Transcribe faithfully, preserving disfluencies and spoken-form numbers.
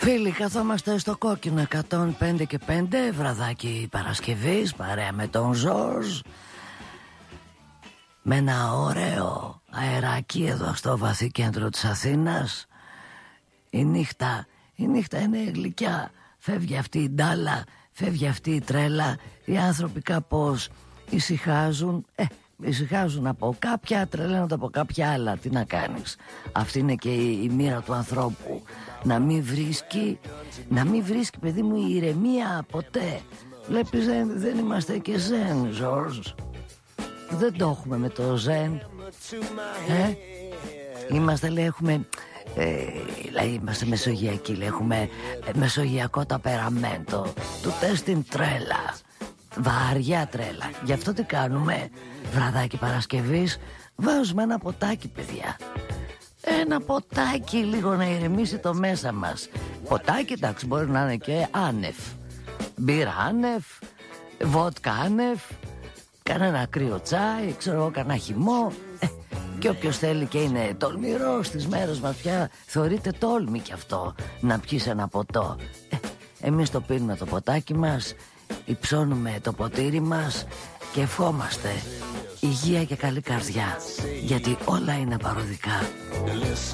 Φίλοι, καθόμαστε στο κόκκινο εκατόν πέντε και πέντε, βραδάκι Παρασκευής, παρέα με τον Ζορζ, με ένα ωραίο αεράκι εδώ στο βαθύ κέντρο της Αθήνας. Η νύχτα, η νύχτα είναι γλυκιά. Φεύγει αυτή η ντάλα, φεύγει αυτή η τρέλα. Οι άνθρωποι κάπως ησυχάζουν. Ε, ησυχάζουν από κάποια, τρελαίνονται από κάποια άλλα. Τι να κάνεις. Αυτή είναι και η, η μοίρα του ανθρώπου. Να μην βρίσκει, να μην βρίσκει, παιδί μου, η ηρεμία ποτέ. Βλέπεις, δεν, δεν είμαστε και ζεν, Ζορζ. Δεν το έχουμε με το ζεν. Ε, είμαστε, λέει, έχουμε... Ε, δηλαδή είμαστε μεσογειακοί, λέει, έχουμε ε, μεσογειακό ταπεραμέντο. Του τεστιν τρέλα, βαριά τρέλα. Γι' αυτό τι κάνουμε, βραδάκι Παρασκευής, βάζουμε ένα ποτάκι, παιδιά. Ένα ποτάκι, λίγο να ηρεμήσει το μέσα μας. Ποτάκι, εντάξει, μπορεί να είναι και άνευ. Μπύρα άνευ, βότκα άνευ, κανένα κρύο τσάι, ξέρω εγώ, κανένα χυμό. ε, Και όποιος θέλει και είναι τολμηρός στις μέρες μας πια, θεωρείται τόλμη κι αυτό να πιείς ένα ποτό. ε, Εμείς το πίνουμε το ποτάκι μας, υψώνουμε το ποτήρι μας και ευχόμαστε υγεία και καλή καρδιά, γιατί όλα είναι παροδικά.